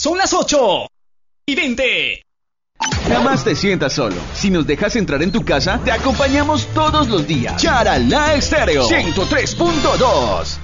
Son las 8:20. Jamás te sientas solo. Si nos dejas entrar en tu casa, te acompañamos todos los días. Charalá Estéreo 103.2.